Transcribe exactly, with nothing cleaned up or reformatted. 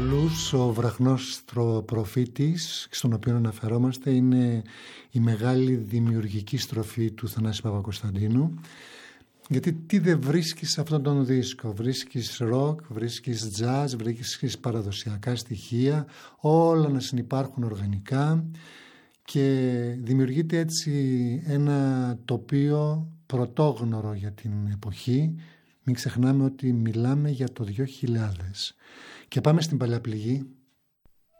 πολλούς ο βραχνός προφήτης, στον οποίο αναφερόμαστε, είναι η μεγάλη δημιουργική στροφή του Θανάση Παπακοσταντίνου. Γιατί τι δεν βρίσκεις σε αυτόν τον δίσκο? Βρίσκεις ροκ, βρίσκεις jazz, βρίσκεις παραδοσιακά στοιχεία, όλα να συνυπάρχουν οργανικά και δημιουργείται έτσι ένα τοπίο πρωτόγνωρο για την εποχή. Μην ξεχνάμε ότι μιλάμε για το δύο χιλιάδες. Και πάμε στην Παλιά Πληγή,